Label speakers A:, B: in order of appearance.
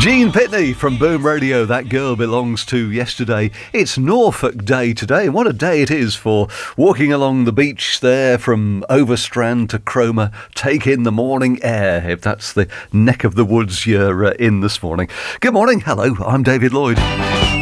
A: Gene Pitney from Boom Radio, That Girl Belongs to Yesterday. It's Norfolk Day today, and what a day it is for walking along the beach there from Overstrand to Cromer. Take in the morning air, if that's the neck of the woods you're in this morning. Good morning, hello, I'm David Lloyd.